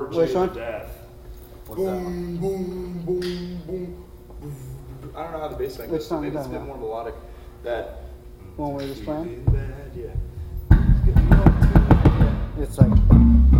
Which one? Death. What's that one? Boom, boom, boom, boom. I don't know how the bass line Which goes. song Maybe is it's a that bit about? more melodic. That. One where he's playing? Bad, yeah. It's like.